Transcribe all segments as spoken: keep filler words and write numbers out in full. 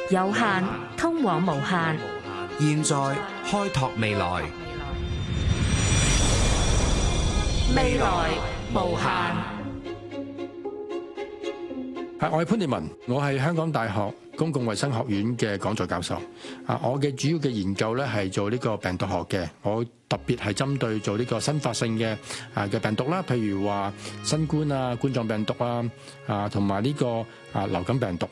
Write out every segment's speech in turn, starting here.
有限通往無限， 現在開拓未來， 未來無限。 係，我係潘烈文，我係香港大學公共衛生學院嘅講座教授。啊，我嘅主要嘅研究咧係做呢個病毒學嘅，我特別係針對做呢個新發性嘅啊嘅病毒啦，譬如話新冠啊、冠狀病毒啊啊，同埋呢個啊流感病毒。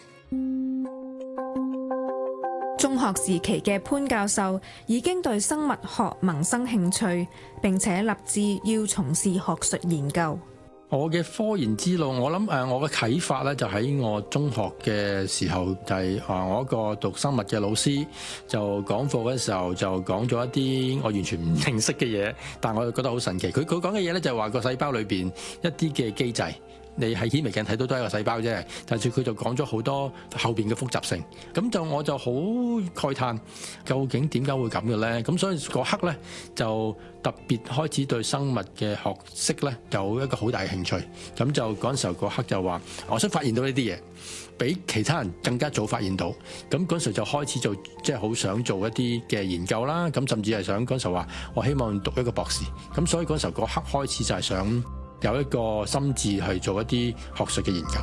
中學時期嘅潘教授已經對生物學萌生興趣，並且立志要從事學術研究。 我嘅科研之路，我諗誒，我嘅啟發咧就喺我中學嘅時候，就係啊，我一個讀生物嘅老師就講課嘅時候就講咗一啲我完全唔認識嘅嘢，但我又覺得好神奇。佢佢講嘅嘢咧就係話個細胞裏邊一啲嘅機制。你喺顯微鏡睇到都係一個細胞啫，但係佢就講咗好多後邊嘅複雜性，咁就我就好慨嘆，究竟點解會咁嘅咧？咁所以嗰刻咧就特別開始對生物嘅學識咧有一個好大嘅興趣，咁就嗰陣時候嗰刻就話，我想發現到呢啲嘢，比其他人更加早發現到，咁嗰陣時就開始做，即係好想做一啲嘅研究啦，咁甚至係想嗰陣時話，我希望讀一個博士，咁所以嗰陣時候嗰刻開始就係想有一個心志去做一啲學術嘅研究。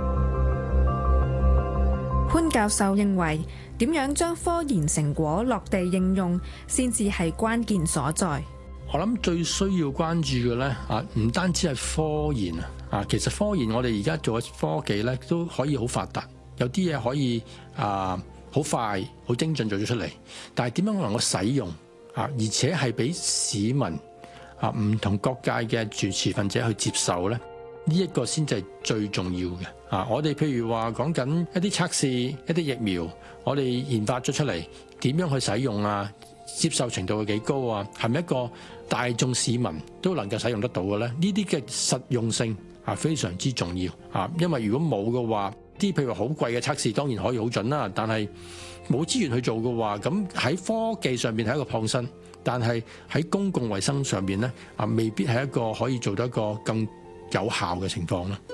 潘教授認為，點樣將科研成果落地應用，先至係關鍵所在。 我諗最需要關注嘅咧，啊，唔單止係科研啊，啊，其實科研我哋而家做嘅科技咧都可以好發達，有啲嘢可以啊好快、好精準做咗出嚟，但係點樣能夠使用啊，而且係俾市民啊，唔同各界嘅主持份者去接受咧，呢一個先至係最重要嘅。啊，我哋譬如話講緊一啲測試、一啲疫苗，我哋研發咗出嚟，點樣去使用啊？接受程度係幾高啊？係咪一個大眾市民都能夠使用得到嘅咧？呢啲嘅實用性啊，非常之重要啊！因為如果冇嘅話，啲譬如好貴嘅測試當然可以好準啦，但係冇資源去做嘅話，咁喺科技上面係一個創新。但係喺公共衛生上面咧，啊，未必係一個可以做到一個更有效嘅情況啦。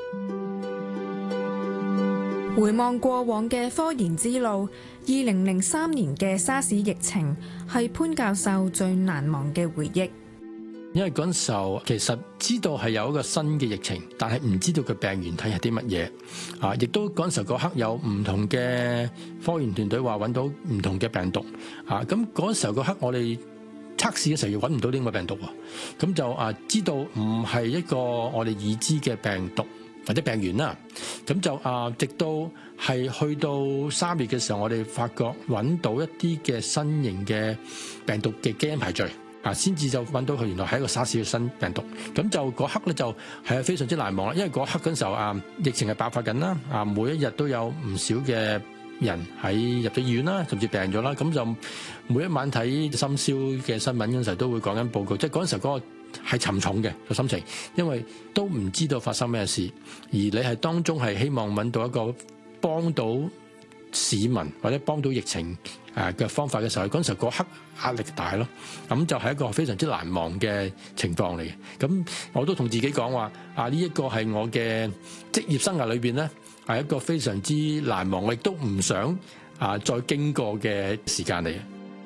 回望過往嘅科研之路，二零零三年嘅沙士疫情係潘教授最難忘嘅回憶。 因為嗰陣時候其實知道係有一個新嘅疫情，但係唔知道佢病原體係啲乜嘢啊！亦都嗰陣時候嗰刻有唔同嘅科研團隊話揾到唔同嘅病毒啊！咁嗰陣時候嗰刻我哋測試嘅時候又揾唔到呢個病毒喎，咁就啊知道唔係一個我哋已知嘅病毒或者病原啦，咁就啊直到係去到三月嘅時候，我哋發覺揾到一啲嘅新型嘅病毒嘅基因排序啊，先至就揾到佢原來係一個沙士嘅新病毒，咁就嗰刻咧就係非常之難忘啦，因為嗰刻嗰陣時候啊疫情係爆發緊啦，啊每一日都有唔少嘅人喺入咗醫院啦，甚至病咗啦，咁就每一晚睇深宵嘅新聞嗰陣時候都會講緊報告，即係嗰陣時候嗰個係沉重嘅個心情，因為都唔知道發生咩事，而你係當中係希望揾到一個幫到市民或者幫到疫情誒嘅方法嘅時候，嗰陣時候嗰刻壓力大咯，咁就係一個非常之難忘嘅情況嚟嘅。咁我都同自己講話啊，呢一個係我嘅職業生涯裏邊咧，係一個非常之難忘，我亦都唔想啊再經過嘅時間嚟嘅。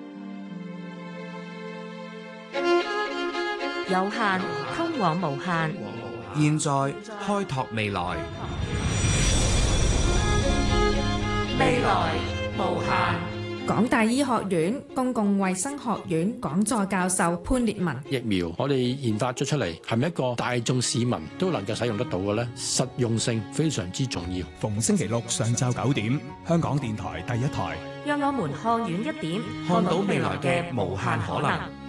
有限通往無限， 現在開拓未來， 未來無限。 港大醫學院公共衛生學院講座教授潘烈文： 疫苗我哋研發咗出嚟，係咪一個大眾市民都能夠使用得到嘅咧？實用性非常之重要。 逢星期六上晝九點，香港電台第一台， 讓我們看遠一點，看到未來嘅無限可能。